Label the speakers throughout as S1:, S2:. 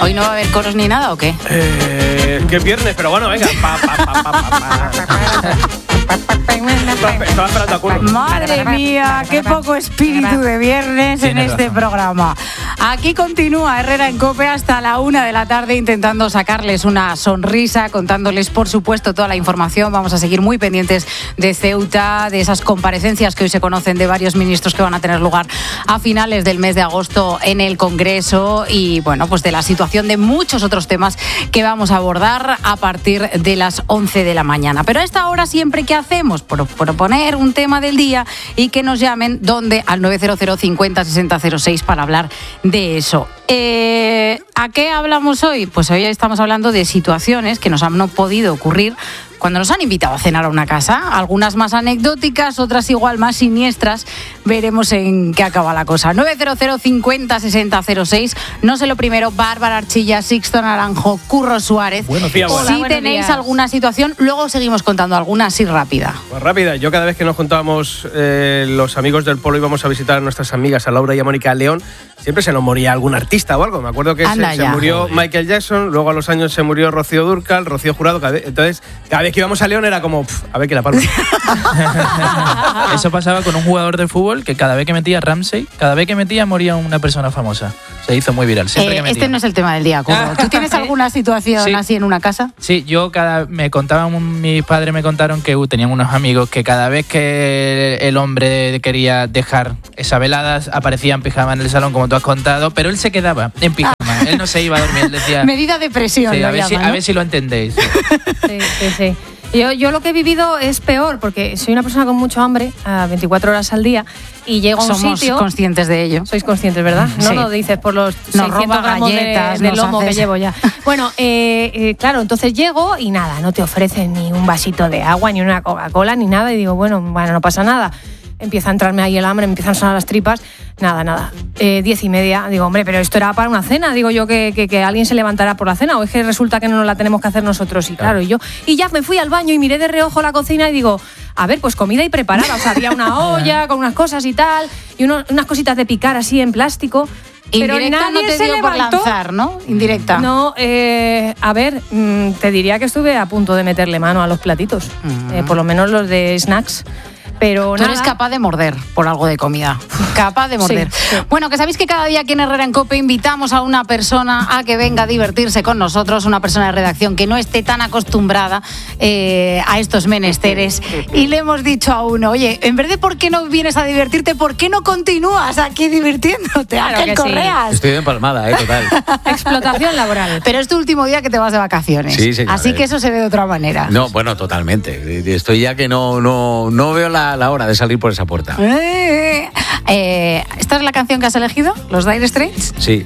S1: ¿Hoy no va a haber coros ni nada o qué?
S2: Que es viernes, pero bueno, venga. Estaba esperando a Curro.
S1: Madre mía, qué poco espíritu de viernes en este programa. Aquí continúa Herrera en COPE hasta la 1 de la tarde intentando sacarles una sonrisa, contándoles por supuesto toda la información. Vamos a seguir muy pendientes de Ceuta, de esas comparecencias que hoy se conocen de varios ministros que van a tener lugar a finales del mes de agosto en el Congreso y bueno, pues de la situación de muchos otros temas que vamos a abordar a partir de las 11 de la mañana. Pero a esta hora siempre, ¿qué hacemos? Proponer un tema del día y que nos llamen, ¿dónde? Al 900 50 60 06 para hablar de eso. ¿A qué hablamos hoy? Pues hoy estamos hablando de situaciones que nos han podido ocurrir cuando nos han invitado a cenar a una casa, algunas más anecdóticas, otras igual más siniestras. Veremos en qué acaba la cosa. 900 50 60 06. No sé lo primero, Bárbara Archilla, Sixto Naranjo, Curro Suárez.
S2: Buenos días.
S1: Si tenéis alguna situación, luego seguimos contando alguna así rápida.
S2: Pues rápida. Yo cada vez que nos juntábamos los amigos del pueblo íbamos a visitar a nuestras amigas, a Laura y a Mónica León, siempre se nos moría algún artista o algo. Me acuerdo que se murió Michael Jackson, luego a los años se murió Rocío Dúrcal, Rocío Jurado. Entonces, cada vez que íbamos a León era como, a ver qué la palma.
S3: Eso pasaba con un jugador de fútbol que cada vez que metía Ramsey, cada vez que metía moría una persona famosa. Se hizo muy viral.
S1: Este no es el tema del día, Curro. ¿Tú tienes alguna situación así en una casa?
S3: Sí, mis padres me contaron que tenían unos amigos que cada vez que el hombre quería dejar esa velada aparecía en pijama en el salón, como tú has contado, pero él se quedaba en pijama. Él no se iba a dormir, él decía...
S1: Medida de presión.
S3: Sí,
S1: a
S3: ver si lo entendéis.
S4: Sí. Yo lo que he vivido es peor, porque soy una persona con mucho hambre, 24 horas al día, y llego a un sitio...
S1: Somos conscientes de ello.
S4: Sois conscientes, ¿verdad? No
S1: Sí.
S4: lo dices por los 600 gramos de lomo que llevo ya. Bueno, claro, entonces llego y nada, no te ofrecen ni un vasito de agua, ni una Coca-Cola, ni nada, y digo, bueno, no pasa nada. Empieza a entrarme ahí el hambre, me empiezan a sonar las tripas. Nada. 10:30. Digo, hombre, pero esto era para una cena. Digo yo que alguien se levantará por la cena. O es que resulta que no nos la tenemos que hacer nosotros. Y claro, y ya me fui al baño y miré de reojo la cocina y digo, a ver, pues comida y preparada. O sea, había una olla con unas cosas y tal. Y unas cositas de picar así en plástico.
S1: Indirecta
S4: pero
S1: no te dio por lanzar, ¿no? Indirecta.
S4: No, a ver, te diría que estuve a punto de meterle mano a los platitos. Por lo menos los de snacks. Pero
S1: tú eres capaz de morder por algo de comida. Capaz de morder. Sí. Bueno, que sabéis que cada día aquí en Herrera en COPE invitamos a una persona a que venga a divertirse con nosotros, una persona de redacción que no esté tan acostumbrada a estos menesteres. Y le hemos dicho a uno, oye, en vez de ¿por qué no vienes a divertirte? ¿Por qué no continúas aquí divirtiéndote?
S4: Claro
S1: Ángel Correas.
S5: Sí. Estoy de empalmada, total.
S4: Explotación laboral.
S1: Pero es tu último día que te vas de vacaciones.
S5: Sí, señor.
S1: Así que eso se ve de otra manera.
S5: No, bueno, totalmente. Estoy ya que no veo la hora de salir por esa puerta.
S1: ¿Esta es la canción que has elegido? ¿Los Dire Straits?
S5: Sí.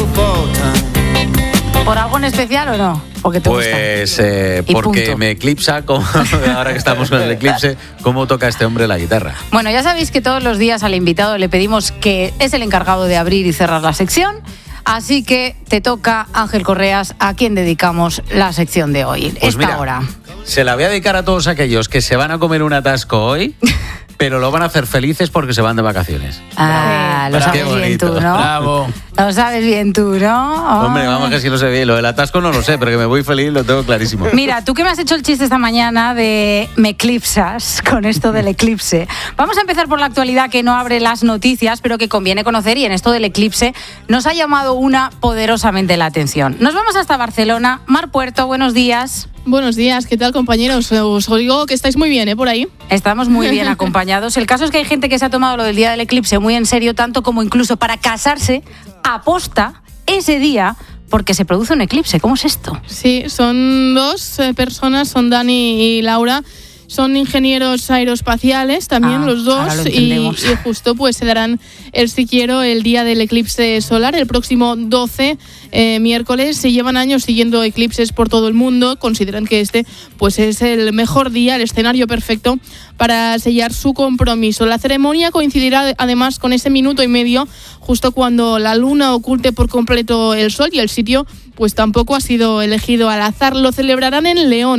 S1: ¿Por algo en especial o no? Porque te gusta.
S5: Porque
S1: punto.
S5: me eclipsa, ahora que estamos con el eclipse, cómo toca este hombre la guitarra.
S1: Bueno, ya sabéis que todos los días al invitado le pedimos que es el encargado de abrir y cerrar la sección. Así que te toca, Ángel Correas, a quien dedicamos la sección de hoy.
S5: Pues mira,
S1: hora.
S5: Se la voy a dedicar a todos aquellos que se van a comer un atasco hoy, pero lo van a hacer felices porque se van de vacaciones.
S1: Lo sabes bien tú, ¿no?
S3: Bravo.
S1: Lo sabes bien tú, ¿no?
S5: Hombre, vamos que sí lo sé bien. Lo del atasco no lo sé, pero que me voy feliz lo tengo clarísimo.
S1: Mira, tú que me has hecho el chiste esta mañana de me eclipsas con esto del eclipse. Vamos a empezar por la actualidad que no abre las noticias, pero que conviene conocer, y en esto del eclipse nos ha llamado una poderosamente la atención. Nos vamos hasta Barcelona. Mar Puerto, buenos días.
S6: Buenos días, ¿qué tal, compañeros? Os oigo que estáis muy bien, por ahí.
S1: Estamos muy bien acompañados. El caso es que hay gente que se ha tomado lo del día del eclipse muy en serio, tanto como incluso para casarse aposta ese día porque se produce un eclipse. ¿Cómo es esto?
S6: Sí, son dos personas, son Dani y Laura. Son ingenieros aeroespaciales también los dos y justo pues se darán el si quiero el día del eclipse solar el próximo 12 miércoles. Se llevan años siguiendo eclipses por todo el mundo, consideran que este pues es el mejor día, el escenario perfecto para sellar su compromiso. La ceremonia coincidirá además con ese minuto y medio justo cuando la luna oculte por completo el sol, y el sitio pues tampoco ha sido elegido al azar. Lo celebrarán en León,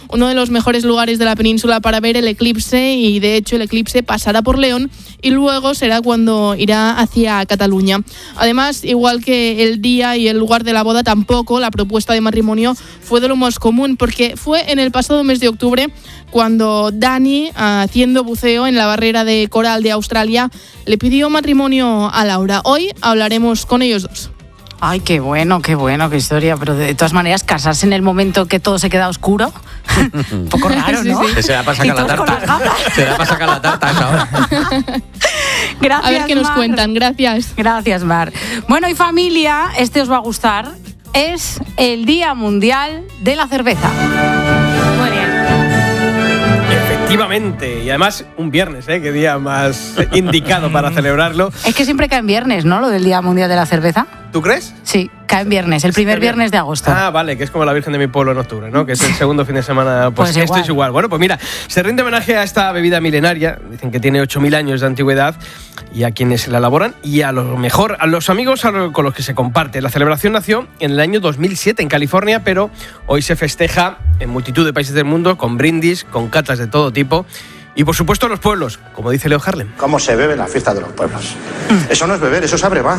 S6: uno de los mejores lugares de la península para ver el eclipse, y de hecho el eclipse pasará por León y luego será cuando irá hacia Cataluña. Además, igual que el día y el lugar de la boda, tampoco la propuesta de matrimonio fue de lo más común, porque fue en el pasado mes de octubre cuando Dani, haciendo buceo en la barrera de coral de Australia, le pidió matrimonio a Laura. Hoy hablaremos con ellos dos.
S1: Ay, qué bueno, qué historia. Pero de todas maneras, casarse en el momento que todo se queda oscuro, un poco raro, ¿no?
S5: Sí. Se da para sacar la tarta. Se da para sacar la tarta a esa hora.
S1: Gracias,
S6: a ver qué nos
S1: Mar.
S6: cuentan. Gracias.
S1: Gracias, Mar. Bueno, y familia, este os va a gustar. Es el Día Mundial de la Cerveza.
S4: Muy bien.
S2: Efectivamente, y además un viernes, qué día más indicado para celebrarlo.
S1: Es que siempre cae en viernes, ¿no? Lo del Día Mundial de la Cerveza.
S2: ¿Tú crees?
S1: Sí, cae en viernes, el primer viernes de agosto.
S2: Ah, vale, que es como la Virgen de mi pueblo en octubre, ¿no? Que es el segundo fin de semana. Pues esto es igual. Bueno, pues mira, se rinde homenaje a esta bebida milenaria, dicen que tiene 8.000 años de antigüedad, y a quienes la elaboran, y a lo mejor a los amigos con los que se comparte. La celebración nació en el año 2007 en California, pero hoy se festeja en multitud de países del mundo, con brindis, con catas de todo tipo. Y por supuesto los pueblos, como dice Leo Harlem.
S7: ¿Cómo se bebe en la fiesta de los pueblos? Eso no es beber, eso es abreva.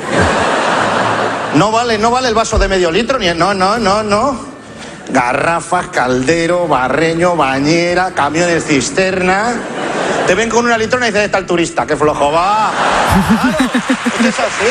S7: No vale el vaso de medio litro, ni... No. Garrafas, caldero, barreño, bañera, camiones cisterna. Te ven con una litrona y dicen, está el turista, qué flojo va. Claro, es así.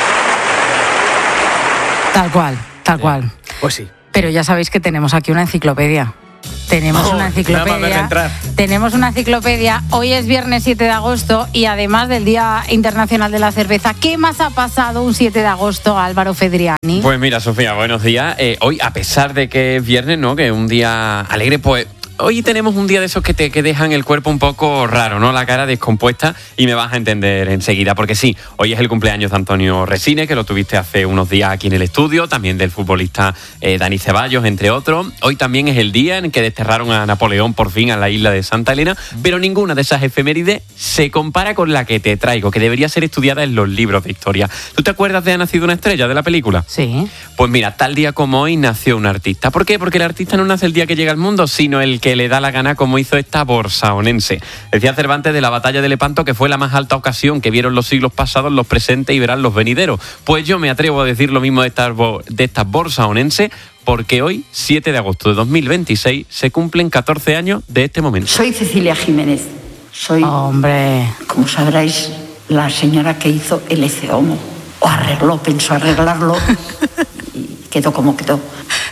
S1: Tal cual.
S2: Pues sí.
S1: Pero ya sabéis que tenemos aquí una enciclopedia. Tenemos una enciclopedia. Hoy es viernes 7 de agosto y además del Día Internacional de la Cerveza, ¿qué más ha pasado un 7 de agosto, Álvaro Fedriani?
S8: Pues mira, Sofía, buenos días. Hoy, a pesar de que es viernes, ¿no? Que es un día alegre, pues hoy tenemos un día de esos que dejan el cuerpo un poco raro, ¿no? La cara descompuesta, y me vas a entender enseguida, porque sí, hoy es el cumpleaños de Antonio Resines, que lo tuviste hace unos días aquí en el estudio, también del futbolista Dani Ceballos, entre otros. Hoy también es el día en que desterraron a Napoleón por fin a la isla de Santa Elena, pero ninguna de esas efemérides se compara con la que te traigo, que debería ser estudiada en los libros de historia. ¿Tú te acuerdas de Ha nacido una estrella, de la película?
S1: Sí.
S8: Pues mira, tal día como hoy nació un artista. ¿Por qué? Porque el artista no nace el día que llega al mundo, sino el que le da la gana, como hizo esta borsaonense. Decía Cervantes de la batalla de Lepanto que fue la más alta ocasión que vieron los siglos pasados, los presentes y verán los venideros. Pues yo me atrevo a decir lo mismo de esta borsaonense, porque hoy, 7 de agosto de 2026, se cumplen 14 años de este momento.
S9: Soy Cecilia Jiménez. Soy, como sabréis, la señora que hizo el Ece Homo. Pensó arreglarlo y quedó como quedó.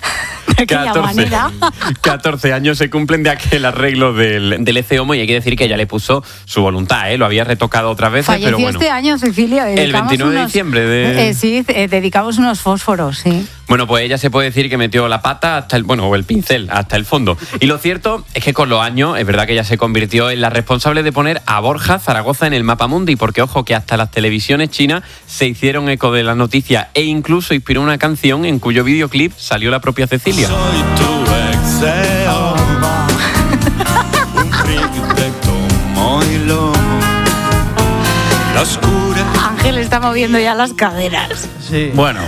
S8: 14 años se cumplen de aquel arreglo del Ece Homo, y hay que decir que ella le puso su voluntad, lo había retocado otras veces.
S1: Falleció,
S8: pero bueno,
S1: este año, Cecilia.
S8: El 29 de diciembre.
S1: Sí, dedicamos unos fósforos, sí.
S8: Bueno, pues ella se puede decir que metió la pata o el pincel hasta el fondo. Y lo cierto es que con los años es verdad que ella se convirtió en la responsable de poner a Borja Zaragoza en el mapamundi, porque ojo que hasta las televisiones chinas se hicieron eco de la noticia, e incluso inspiró una canción en cuyo videoclip salió la propia Cecilia.
S10: Soy tu exeo, un frío de tomo y lomo, la oscura.
S1: Ángel está moviendo ya las caderas.
S2: Sí.
S5: Bueno.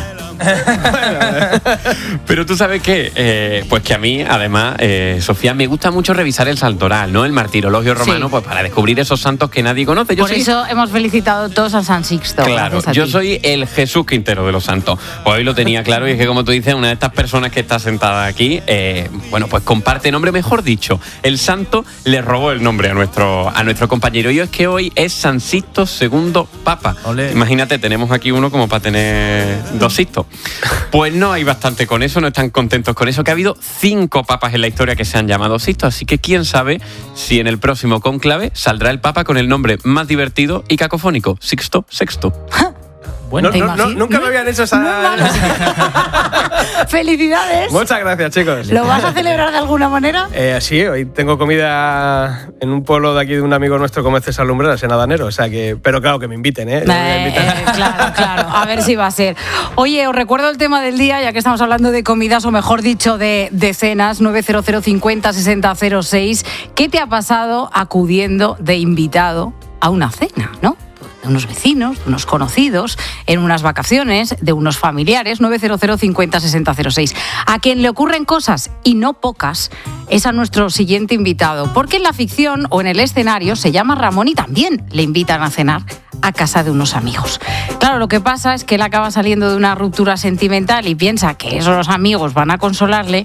S8: Pero tú sabes que, pues que a mí, además, Sofía, me gusta mucho revisar el santoral, ¿no? El martirologio romano,
S1: sí,
S8: pues para descubrir esos santos que nadie conoce.
S1: Por eso hemos felicitado todos a San Sixto.
S8: Claro, yo soy el Jesús Quintero de los santos. Pues hoy lo tenía claro, y es que, como tú dices, una de estas personas que está sentada aquí, pues comparte nombre, mejor dicho. El santo le robó el nombre a nuestro compañero. Y es que hoy es San Sixto II Papa.
S2: Olé.
S8: Imagínate, tenemos aquí uno como para tener dos Sixtos. Pues no hay bastante con eso, no están contentos con eso, que ha habido 5 papas en la historia que se han llamado Sixto, así que quién sabe si en el próximo cónclave saldrá el papa con el nombre más divertido y cacofónico, Sixto VI.
S2: Bueno, nunca me habían hecho esa...
S1: ¡Felicidades!
S2: Muchas gracias, chicos.
S1: ¿Lo vas a celebrar de alguna manera?
S2: Sí, hoy tengo comida en un pueblo de aquí de un amigo nuestro como es César Lumbreras, en Adanero, o sea que... Pero claro, que me inviten, ¿eh?
S1: Claro, a ver si va a ser. Oye, os recuerdo el tema del día, ya que estamos hablando de comidas, o mejor dicho, de cenas, 900 50 60 06. ¿Qué te ha pasado acudiendo de invitado a una cena, no? De unos vecinos, de unos conocidos, en unas vacaciones, de unos familiares, 900 50 60 06. A quien le ocurren cosas, y no pocas, es a nuestro siguiente invitado, porque en la ficción o en el escenario se llama Ramón y también le invitan a cenar a casa de unos amigos. Claro, lo que pasa es que él acaba saliendo de una ruptura sentimental y piensa que esos amigos van a consolarle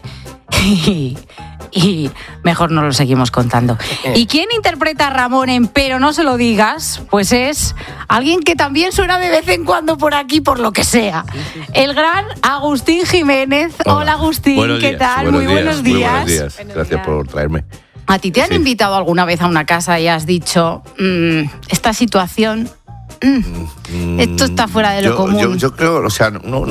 S1: y mejor no lo seguimos contando. ¿Y quién interpreta a Ramón en Pero no se lo digas? Pues es alguien que también suena de vez en cuando por aquí, por lo que sea. El gran Agustín Jiménez. Hola Agustín, ¿qué tal? Muy buenos días.
S11: Muy buenos días. Gracias por traerme.
S1: ¿A ti te han invitado alguna vez a una casa y has dicho, esta situación... esto está fuera de lo común?
S11: Yo creo, o sea, no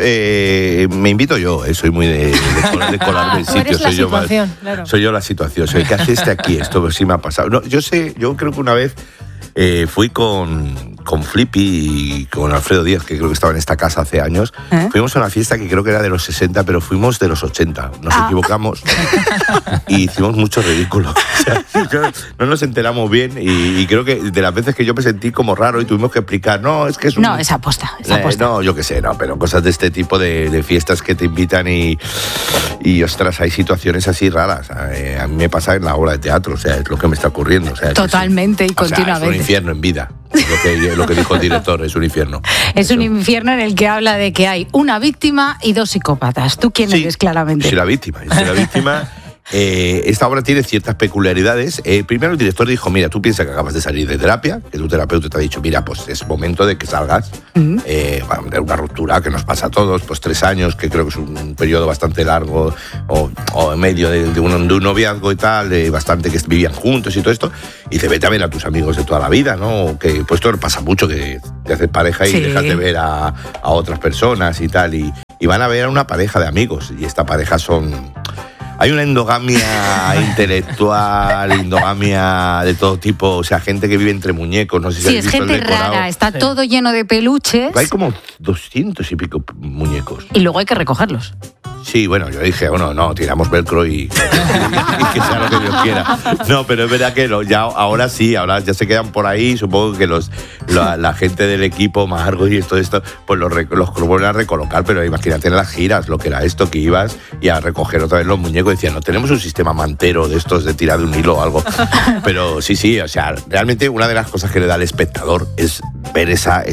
S11: me invito yo, soy muy de colarme en sitios. Soy yo la situación, soy el que hace aquí, esto sí me ha pasado. No, yo creo que una vez fui con Flippy y con Alfredo Díaz, que creo que estaba en esta casa hace años. Fuimos a una fiesta que creo que era de los 60, pero fuimos de los 80. Nos equivocamos y hicimos mucho ridículo. O sea, no nos enteramos bien y creo que de las veces que yo me sentí como raro y tuvimos que explicar, no, es que es un...
S1: No, es aposta.
S11: No, yo qué sé, no, pero cosas de este tipo de fiestas que te invitan y ostras, hay situaciones así raras. A mí me pasa en la obra de teatro, o sea, es lo que me está ocurriendo. O sea,
S1: totalmente y continuamente.
S11: O sea, es un infierno en vida. Lo que dijo el director, es un infierno.
S1: Es un infierno en el que habla de que hay una víctima y dos psicópatas. ¿Tú quién eres claramente?
S11: Yo soy la víctima. Esta obra tiene ciertas peculiaridades. Primero el director dijo, mira, tú piensas que acabas de salir de terapia, que tu terapeuta te ha dicho, mira, pues es momento de que salgas de una ruptura que nos pasa a todos, pues 3 años, que creo que es un periodo bastante largo, o en medio de un noviazgo y tal, bastante que vivían juntos y todo esto, y dice, vete a ver a tus amigos de toda la vida, ¿no? Que pues esto pasa mucho, que te haces pareja y dejas de ver a otras personas y tal, y van a ver a una pareja de amigos, y esta pareja hay una endogamia intelectual, endogamia de todo tipo, o sea, gente que vive entre muñecos, no sé si
S1: es gente rara, está todo lleno de peluches.
S11: Hay como 200 y pico muñecos.
S1: Y luego hay que recogerlos.
S11: Sí, bueno, yo dije, no, tiramos velcro y que sea lo que Dios quiera. No, pero es verdad que ahora ya se quedan por ahí, supongo que la gente del equipo Margo y todo esto, pues los vuelven a recolocar, pero imagínate en las giras, lo que era esto, que ibas y a recoger otra vez los muñecos, decían, no tenemos un sistema mantero de estos de tirar de un hilo o algo. Pero sí, o sea, realmente una de las cosas que le da al espectador es ver esa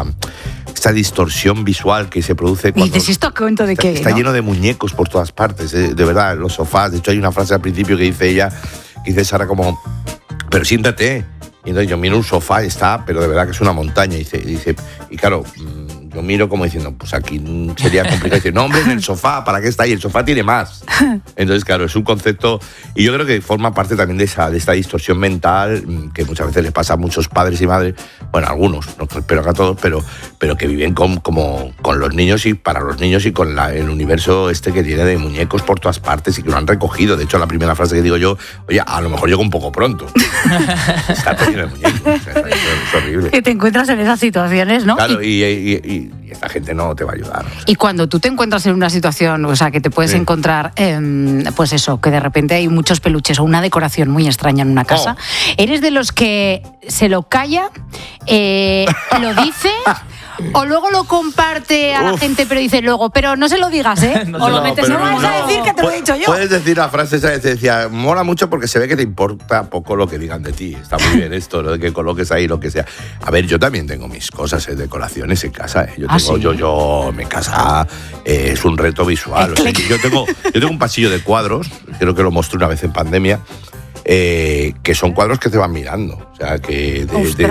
S11: distorsión visual que se produce cuando...
S1: Y dices, ¿esto cuento de qué?
S11: Está lleno de muñecos por todas partes, de verdad, los sofás. De hecho, hay una frase al principio que dice ella, que dice Sara como, pero siéntate. Y entonces yo miro un sofá y está, pero de verdad que es una montaña. Y claro, yo miro como diciendo, pues aquí sería complicado. Dice, no, hombre, en el sofá, ¿para qué está ahí? El sofá tiene más. Entonces, claro, es un concepto, y yo creo que forma parte también de esta distorsión mental que muchas veces les pasa a muchos padres y madres, bueno, algunos, no espero que a todos, pero que viven con los niños y para los niños y con el universo que tiene de muñecos por todas partes y que lo han recogido. De hecho, la primera frase que digo yo, oye, a lo mejor llego un poco pronto. Está todo lleno de muñecos, o sea, es horrible.
S1: Que te encuentras en esas situaciones, ¿no?
S11: Claro, y esta gente no te va a ayudar. O sea.
S1: Y cuando tú te encuentras en una situación, o sea, que te puedes encontrar, pues eso, que de repente hay muchos peluches o una decoración muy extraña en una casa, ¿eres de los que se lo calla, lo dice... o luego lo comparte a la gente, pero dice luego, pero no se lo digas, ¿eh? O lo metes, no vas a decir que te lo he dicho yo.
S11: Puedes decir la frase esa que te decía, mola mucho porque se ve que te importa poco lo que digan de ti. Está muy bien esto, lo de que coloques ahí lo que sea. A ver, yo también tengo mis cosas, decoraciones en casa. Yo en mi casa es un reto visual. O sea, yo tengo un pasillo de cuadros, creo que lo mostré una vez en pandemia, que son cuadros que te van mirando, o sea, que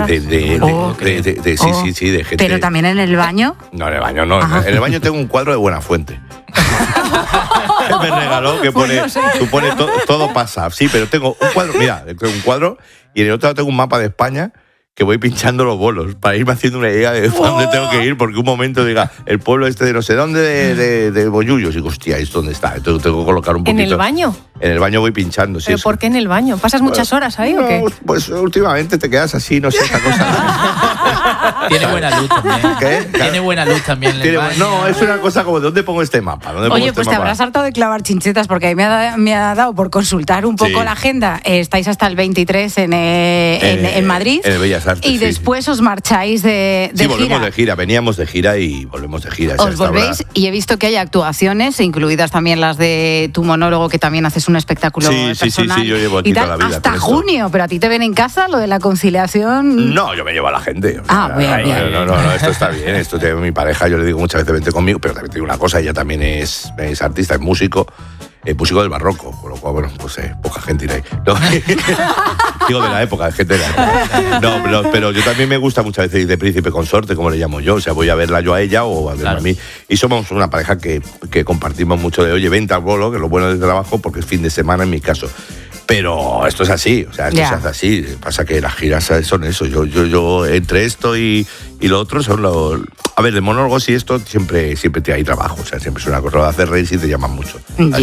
S11: sí, de gente.
S1: ¿Pero también en el baño?
S11: No, en el baño no. En el baño tengo un cuadro de Buena Fuente. Me regaló que pone, todo pasa. Sí, pero tengo un cuadro, mira, tengo un cuadro y en el otro lado tengo un mapa de España que voy pinchando los bolos para irme haciendo una idea de dónde tengo que ir, porque un momento diga, el pueblo de no sé dónde de Bollullos, y digo, hostia, ¿esto dónde está? Entonces tengo que colocar un poquito.
S4: ¿En el baño?
S11: En el baño voy pinchando, sí.
S4: ¿Pero por qué en el baño? ¿Pasas muchas horas ahí o qué?
S11: Pues últimamente te quedas así, no sé, esta cosa.
S3: Tiene buena luz también.
S11: ¿Qué?
S3: Tiene buena luz también.
S11: No, es una cosa como, ¿dónde pongo este mapa?
S1: Oye, pues te habrás hartado de clavar chinchetas, porque a mí me ha dado por consultar un poco la agenda. Estáis hasta el 23 en Madrid.
S11: En el Bellas Artes.
S1: Y después os marcháis de gira.
S11: Sí, volvemos de gira. Veníamos de gira y volvemos de gira.
S1: Os volvéis y he visto que hay actuaciones, incluidas también las de tu monólogo, que también haces un espectáculo personal.
S11: Sí, yo llevo aquí toda la vida.
S1: Hasta junio, pero a ti te ven en casa lo de la conciliación.
S11: No, yo me llevo a la gente.
S1: Bien.
S11: No, esto está bien. Esto tiene mi pareja, yo le digo muchas veces vente conmigo, pero también te digo una cosa, ella también es artista, es músico del barroco, con lo cual, bueno, pues poca gente irá ahí. No, digo de la época, gente de la época. No, pero yo también me gusta muchas veces ir de príncipe consorte, como le llamo yo, o sea, voy a verla yo a ella o a verla a mí. Y somos una pareja que compartimos mucho de, oye, vente al bolo, que es lo bueno del trabajo, porque es fin de semana en mi caso. Pero esto es así, o sea, esto se hace así. Pasa que las giras son eso. Yo entre esto y lo otro son los... A ver, de monólogos y esto siempre te hay trabajo. O sea, siempre es una cosa de hacer reír y te llaman mucho.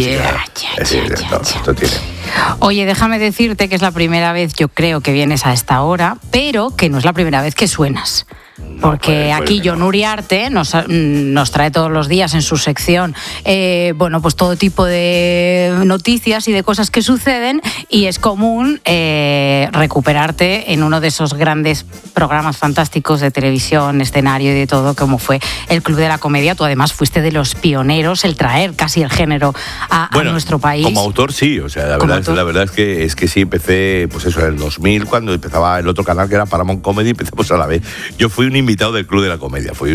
S11: Esto tiene.
S1: Oye, déjame decirte que es la primera vez, yo creo, que vienes a esta hora, pero que no es la primera vez que suenas. Porque aquí Jon Uriarte nos trae todos los días en su sección pues todo tipo de noticias y de cosas que suceden, y es común recuperarte en uno de esos grandes programas fantásticos de televisión, escenario y de todo, como fue el Club de la Comedia. Tú además fuiste de los pioneros, el traer casi el género a nuestro país.
S11: Como autor sí, o sea, la verdad es que sí, empecé pues eso en el 2000, cuando empezaba el otro canal que era Paramount Comedy, empezamos a la vez. Yo fui un invitado del Club de la Comedia, fui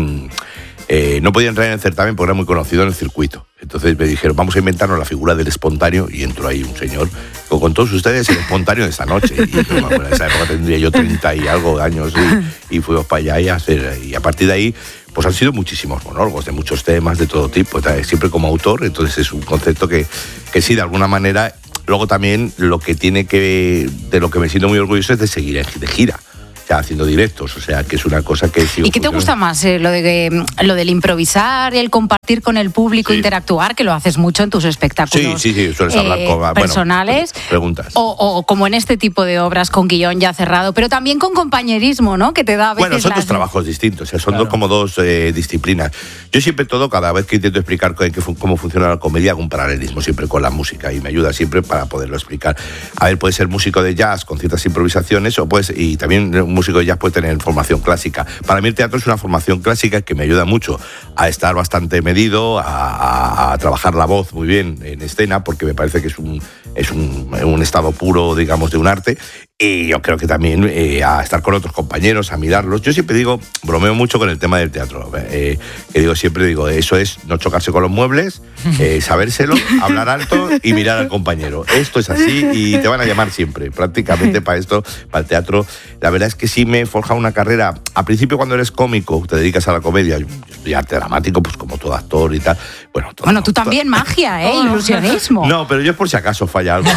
S11: no podía entrar en el certamen porque era muy conocido en el circuito. Entonces me dijeron, vamos a inventarnos la figura del espontáneo, y entró ahí un señor con todos ustedes el espontáneo de esta noche. Y en esa época tendría yo 30 y algo años y fuimos para allá y a partir de ahí pues han sido muchísimos monólogos de muchos temas, de todo tipo, siempre como autor. Entonces es un concepto que sí, de alguna manera. Luego también de lo que me siento muy orgulloso es de seguir de gira, haciendo directos, o sea, que es una cosa que sigo.
S1: ¿Y qué te gusta más? Lo del improvisar, el compartir con el público, interactuar, que lo haces mucho en tus espectáculos.
S11: Sí, sueles hablar con
S1: personales.
S11: Preguntas.
S1: O como en este tipo de obras con guión ya cerrado, pero también con compañerismo, ¿no? Que te da a veces.
S11: Bueno, son dos trabajos distintos, o sea, son dos disciplinas. Yo siempre cada vez que intento explicar cómo funciona la comedia, hago un paralelismo siempre con la música y me ayuda siempre para poderlo explicar. A ver, puedes ser músico de jazz con ciertas improvisaciones y también un músico de jazz puede tener formación clásica. Para mí el teatro es una formación clásica que me ayuda mucho a estar bastante medido, a trabajar la voz muy bien en escena, porque me parece que es un estado puro, digamos, de un arte. Y yo creo que también a estar con otros compañeros, a mirarlos. Yo siempre bromeo mucho con el tema del teatro. Siempre digo, eso es no chocarse con los muebles, sabérselo, hablar alto y mirar al compañero. Esto es así y te van a llamar siempre, prácticamente para esto, para el teatro. La verdad es que sí me he forjado una carrera. Al principio, cuando eres cómico, te dedicas a la comedia. Yo estudié arte dramático, pues como todo actor y tal.
S1: Bueno, tú también magia, ilusionismo.
S11: No, pero yo por si acaso falla algo.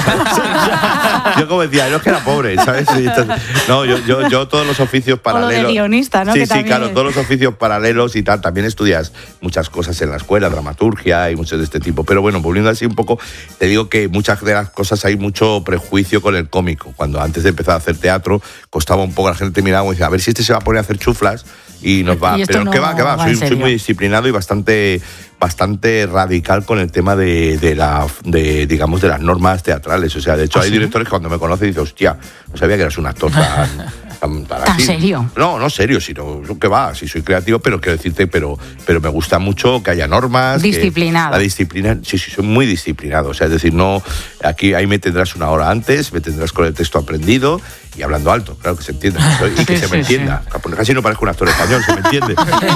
S11: Yo como decía, no es que era pobre, ¿sabes? No, yo todos los oficios paralelos.
S1: O lo de guionista, ¿no?
S11: Sí, claro, todos los oficios paralelos y tal. También estudias muchas cosas en la escuela, dramaturgia y muchos de este tipo. Pero bueno, volviendo así un poco, te digo que muchas de las cosas hay mucho prejuicio con el cómico. Cuando antes de empezar a hacer teatro, costaba un poco, la gente miraba y decía, a ver si este se va a poner a hacer chuflas y nos va. Pero ¿qué va? Soy muy disciplinado y bastante radical con el tema de las normas teatrales. O sea, de hecho, hay directores que cuando me conocen dicen, hostia, no sabía que eras un actor
S1: ¿Tan serio?
S11: No serio, sino que va, sí soy creativo, pero quiero decirte, pero me gusta mucho que haya normas.
S1: Disciplinado.
S11: La disciplina, sí, soy muy disciplinado. O sea, es decir, no, ahí me tendrás una hora antes, me tendrás con el texto aprendido y hablando alto, claro que se entienda. Y que se me entienda. Porque casi no parezco un actor español, se me entiende.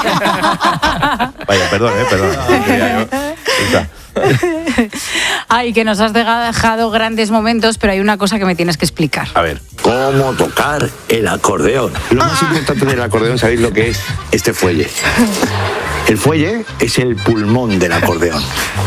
S11: Vaya, perdón.
S1: Ay, que nos has dejado grandes momentos, pero hay una cosa que me tienes que explicar.
S11: A ver.
S12: ¿Cómo tocar el acordeón? Lo más importante del acordeón, ¿sabéis lo que es? Este fuelle. El fuelle es el pulmón del acordeón.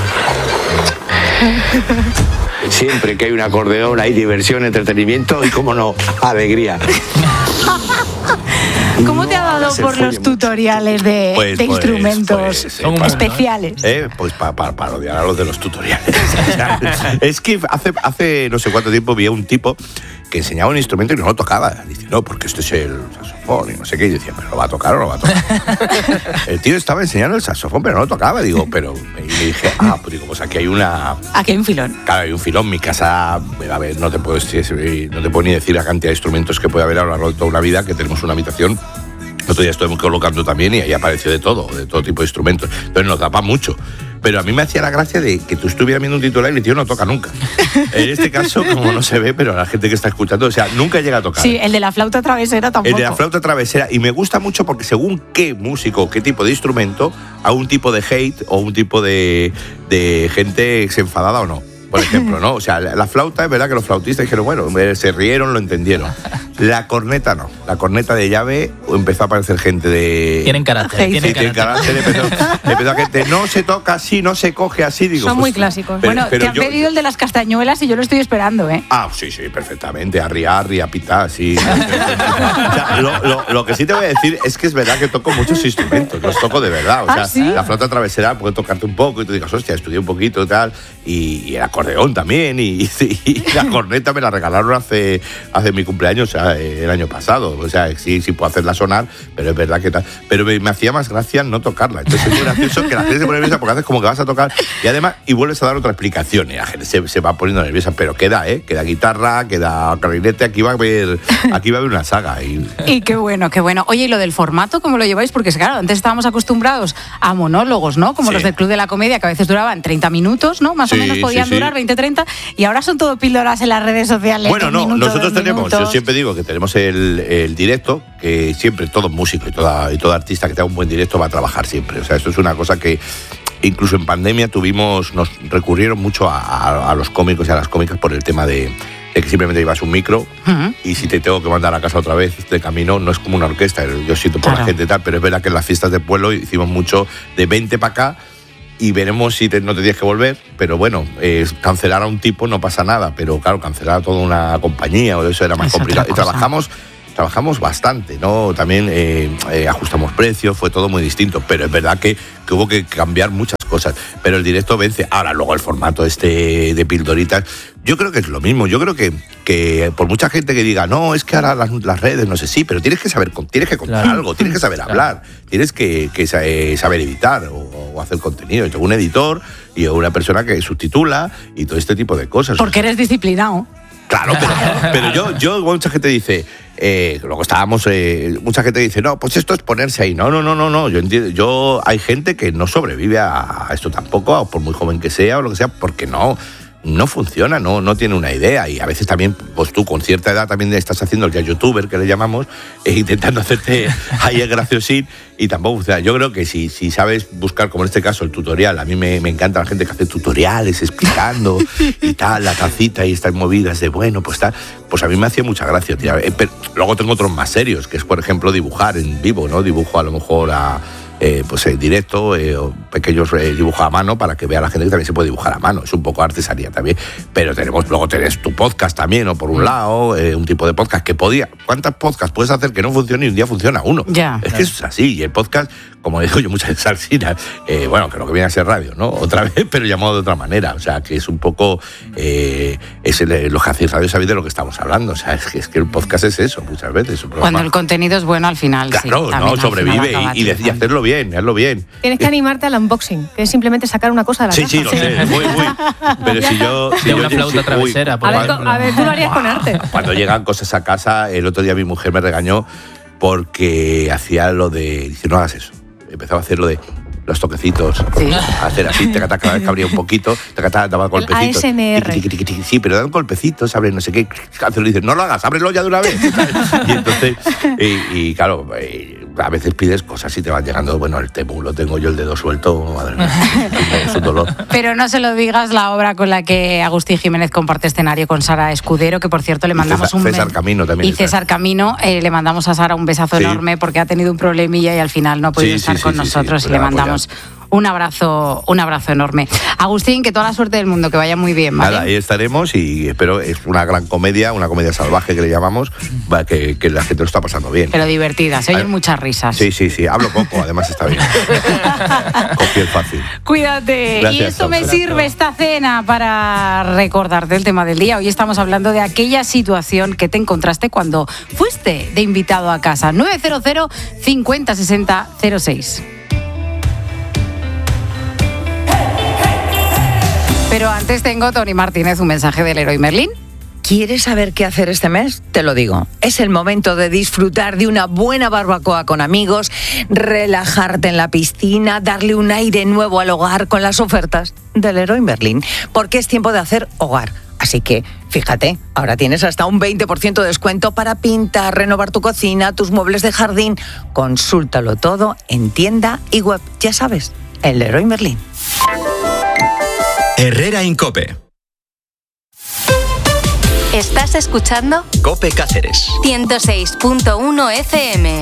S12: Siempre que hay un acordeón hay diversión, entretenimiento y, cómo no, alegría.
S1: ¿Cómo te ha dado por los tutoriales de instrumentos especiales?
S11: Pues para parodiar a los de los tutoriales. O sea, es que hace no sé cuánto tiempo vi a un tipo que enseñaba un instrumento y no lo tocaba. Dice, no, porque este es el saxofón y no sé qué. Y yo decía, ¿pero lo va a tocar o no lo va a tocar? El tío estaba enseñando el saxofón, pero no lo tocaba. Digo, pero... Y le dije, pues aquí hay una...
S1: Aquí hay un filón.
S11: Claro, hay un filón. Mi casa, a ver, no te puedo ni decir la cantidad de instrumentos que puede haber a lo largo de toda una vida, que tenemos una habitación. El otro día estoy colocando también y ahí apareció de todo tipo de instrumentos. Entonces nos tapa mucho. Pero a mí me hacía la gracia de que tú estuvieras viendo un titular y el tío no toca nunca. En este caso, como no se ve, pero a la gente que está escuchando, o sea, nunca llega a tocar.
S1: Sí, el de la flauta travesera tampoco.
S11: El de la flauta travesera. Y me gusta mucho porque según qué músico, qué tipo de instrumento, a un tipo de hate o un tipo de gente se enfadada o no. Por ejemplo, ¿no? O sea, la flauta, es verdad que los flautistas dijeron, bueno, se rieron, lo entendieron. La corneta no. La corneta de llave empezó a aparecer gente de...
S3: Tienen carácter.
S11: Tienen carácter. Empezó a gente, no se toca así, no se coge así. Digo,
S4: son muy clásicos.
S1: Pero te han pedido el de las castañuelas y yo lo estoy esperando, ¿eh?
S11: Sí, perfectamente. A pitar, sí. O sea, lo que sí te voy a decir es que es verdad que toco muchos instrumentos. Los toco de verdad. O sea,
S1: ¿sí?
S11: La flauta travesera puede tocarte un poco y tú digas, hostia, estudié un poquito y tal. Y el acordeón también. Y la corneta me la regalaron hace mi cumpleaños, o sea, el año pasado. O sea, sí puedo hacerla sonar, pero es verdad que tal. Pero me hacía más gracia no tocarla. Entonces es muy gracioso que la gente se pone nerviosa porque haces como que vas a tocar y además vuelves a dar otra explicación. Y la gente se va poniendo nerviosa, pero queda guitarra, queda clarinete. Aquí va a haber una saga.
S1: Y qué bueno, qué bueno. Oye, ¿y lo del formato cómo lo lleváis? Porque claro, antes estábamos acostumbrados a monólogos, ¿no? Como los del Club de la Comedia, que a veces duraban 30 minutos, ¿no? Más o menos podían durar 20-30, y ahora son todo píldoras en las redes sociales.
S11: Bueno, no, nosotros tenemos, yo siempre digo que tenemos el directo, que siempre todo músico y todo artista que tenga un buen directo va a trabajar siempre. O sea, esto es una cosa que incluso en pandemia nos recurrieron mucho a los cómicos y a las cómicas por el tema de que simplemente llevas un micro y si te tengo que mandar a casa otra vez de camino, no es como una orquesta, yo siento por la gente y tal, pero es verdad que en las fiestas de pueblo hicimos mucho de 20 para acá y veremos si no te tienes que volver, pero bueno, cancelar a un tipo no pasa nada, pero claro, cancelar a toda una compañía o eso era más complicado. Y trabajamos bastante, ¿no? También ajustamos precios, fue todo muy distinto, pero es verdad que hubo que cambiar muchas cosas, pero el directo vence. Ahora, luego el formato de pildoritas, yo creo que es lo mismo. Yo creo que por mucha gente que diga, no, es que ahora las redes, no sé, sí, pero tienes que saber, tienes que contar algo, tienes que saber hablar, tienes que saber editar o hacer contenido. Yo tengo un editor y una persona que subtitula y todo este tipo de cosas.
S1: Porque eres disciplinado.
S11: Claro, pero yo mucha gente dice, luego estábamos, mucha gente dice, no, pues esto es ponerse ahí. No, yo entiendo, hay gente que no sobrevive a esto tampoco, por muy joven que sea o lo que sea, porque no funciona, no tiene una idea. Y a veces también, pues tú con cierta edad también estás haciendo el ya youtuber, que le llamamos, intentando hacerte ahí el graciosín, y tampoco, o sea, yo creo que si sabes buscar, como en este caso, el tutorial, a mí me encanta la gente que hace tutoriales explicando y tal, la tacita y estas movidas de bueno, pues tal, pues a mí me hacía mucha gracia, tía. Pero luego tengo otros más serios, que es, por ejemplo, dibujar en vivo, ¿no? Dibujo a lo mejor pues en directo, pequeños dibujos a mano para que vea la gente que también se puede dibujar a mano. Es un poco artesanía también. Pero luego tenés tu podcast también, ¿no? Por un lado, un tipo de podcast que ¿cuántas podcasts puedes hacer que no funcione y un día funciona uno?
S1: Ya.
S11: Es que es así. Y el podcast, como digo yo muchas veces al cine, bueno, que lo que viene a ser radio, ¿no? Otra vez, pero llamado de otra manera. O sea, que es un poco lo que hacéis radio, sabéis de lo que estamos hablando. O sea, es que el podcast es eso muchas veces.
S1: Cuando el contenido es bueno al final,
S11: claro,
S1: sí.
S11: Sobrevive y hacerlo bien, hazlo bien.
S4: Tienes que animarte al unboxing, que es simplemente sacar una cosa de la caja.
S11: Sí, lo sé, muy. Pero si yo
S3: una flauta travesera, por
S4: ejemplo. A ver, tú lo harías con arte.
S11: Cuando llegan cosas a casa, el otro día mi mujer me regañó porque hacía lo de, dice, no hagas eso. Empezaba a hacer lo de los toquecitos, hacer así, cada vez que abría un poquito, daba golpecitos.
S4: ASMR.
S11: Sí, pero dan golpecitos, abre no sé qué, y dices, no lo hagas, ábrelo ya de una vez. Y entonces, y claro, a veces pides cosas y te van llegando, bueno, el temu lo tengo yo el dedo suelto, madre mía, es un dolor.
S1: Pero no se lo digas la obra con la que Agustín Jiménez comparte escenario con Sara Escudero, que por cierto le mandamos
S11: César Camino también.
S1: Y César Camino, le mandamos a Sara un besazo enorme porque ha tenido un problemilla y al final no ha podido estar con nosotros y le mandamos un abrazo enorme. Agustín, que toda la suerte del mundo, que vaya muy bien, ¿vale?
S11: Nada, ahí estaremos y espero, es una gran comedia, una comedia salvaje que le llamamos, que la gente lo está pasando bien.
S1: Pero divertida, se oyen muchas risas.
S11: Sí, hablo poco, además está bien. Con piel fácil.
S1: Cuídate.
S11: Gracias,
S1: y esto me sirve, esta cena, para recordarte el tema del día. Hoy estamos hablando de aquella situación que te encontraste cuando fuiste de invitado a casa. 900 50 60 06. Pero antes tengo, Tony Martínez, un mensaje del Leroy Merlin.
S13: ¿Quieres saber qué hacer este mes? Te lo digo. Es el momento de disfrutar de una buena barbacoa con amigos, relajarte en la piscina, darle un aire nuevo al hogar con las ofertas del Leroy Merlin, porque es tiempo de hacer hogar. Así que, fíjate, ahora tienes hasta un 20% de descuento para pintar, renovar tu cocina, tus muebles de jardín. Consúltalo todo en tienda y web. Ya sabes, el Leroy Merlin.
S14: Herrera en COPE.
S15: ¿Estás escuchando?
S14: COPE Cáceres.
S15: 106.1 FM.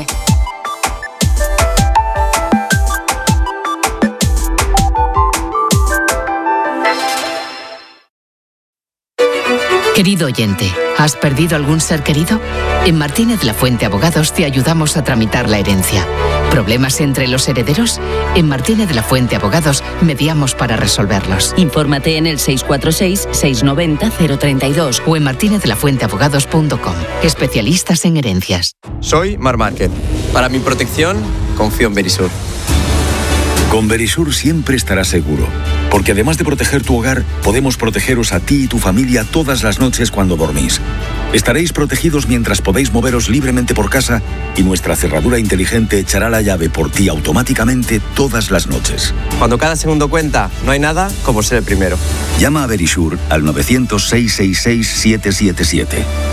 S16: Querido oyente, ¿has perdido algún ser querido? En Martínez La Fuente Abogados te ayudamos a tramitar la herencia. ¿Problemas entre los herederos? En Martínez La Fuente Abogados mediamos para resolverlos.
S17: Infórmate en el 646-690-032
S16: o en martinezlafuenteabogados.com. Especialistas en herencias.
S18: Soy Mar Márquez. Para mi protección, confío en Verisur.
S19: Con Verisur siempre estarás seguro, porque además de proteger tu hogar, podemos protegeros a ti y tu familia todas las noches cuando dormís. Estaréis protegidos mientras podéis moveros libremente por casa y nuestra cerradura inteligente echará la llave por ti automáticamente todas las noches.
S18: Cuando cada segundo cuenta, no hay nada como ser el primero.
S19: Llama a Verisur al 900-666-777.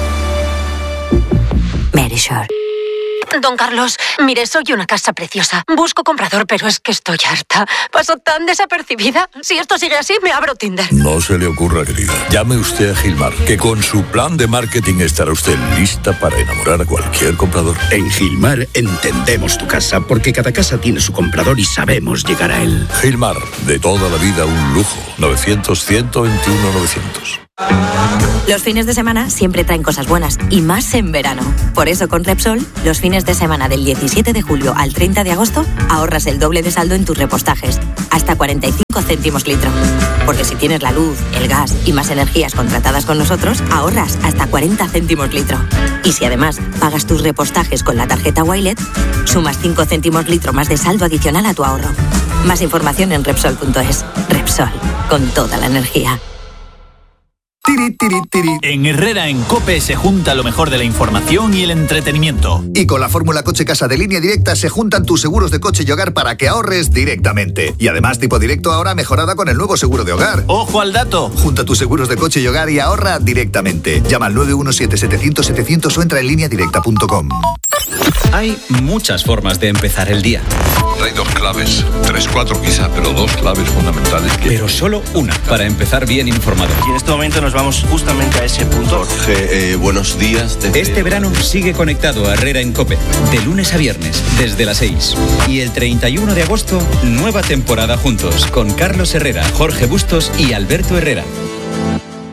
S17: Verisur. Don Carlos, mire, soy una casa preciosa. Busco comprador, pero es que estoy harta. Paso tan desapercibida. Si esto sigue así, me abro Tinder.
S20: No se le ocurra, querida. Llame usted a Gilmar, que con su plan de marketing estará usted lista para enamorar a cualquier comprador.
S21: En Gilmar entendemos tu casa, porque cada casa tiene su comprador y sabemos llegar a él.
S20: Gilmar, de toda la vida un lujo. 900-121-900.
S17: Los fines de semana siempre traen cosas buenas, y más en verano. Por eso con Repsol, los fines de semana del 17 de julio al 30 de agosto, ahorras el doble de saldo en tus repostajes, hasta 45 céntimos litro. Porque si tienes la luz, el gas y más energías contratadas con nosotros, ahorras hasta 40 céntimos litro. Y si además pagas tus repostajes con la tarjeta Wilet, sumas 5 céntimos litro más de saldo adicional a tu ahorro. Más información en Repsol.es. Repsol, con toda la energía.
S14: En Herrera en COPE se junta lo mejor de la información y el entretenimiento.
S22: Y con la fórmula Coche Casa de Línea Directa se juntan tus seguros de coche y hogar para que ahorres directamente. Y además tipo directo ahora mejorada con el nuevo seguro de hogar.
S14: ¡Ojo al dato!
S22: Junta tus seguros de coche y hogar y ahorra directamente. Llama al 917-700-700 o entra en lineadirecta.com.
S14: Hay muchas formas de empezar el día.
S20: Hay 2 claves, 3, 4 quizá, pero 2 claves fundamentales.
S14: Pero solo una para empezar bien informado.
S23: Y en este momento nos vamos justamente a ese punto.
S20: Jorge, buenos días.
S14: Este verano sigue conectado a Herrera en COPE, de lunes a viernes, desde las 6. Y el 31 de agosto, nueva temporada juntos, con Carlos Herrera, Jorge Bustos y Alberto Herrera.